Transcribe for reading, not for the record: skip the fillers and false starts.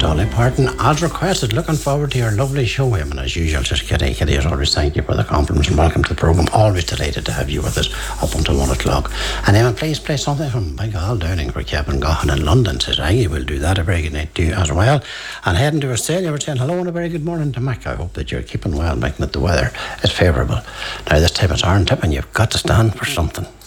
Dolly Parton, as requested. Looking forward to your lovely show, Eamon, as usual. Just Kitty, as always, thank you for the compliments and welcome to the programme. Always delighted to have you with us up until 1 o'clock. And Eamon, please play something from By God down in Crickhaven in London. Says Aggie will do that. A very good night to you as well. And heading to Australia, we're saying hello and a very good morning to Mac. I hope that you're keeping well, making it the weather is favourable. Now, this time it's Iron Tip, and you've got to stand for something.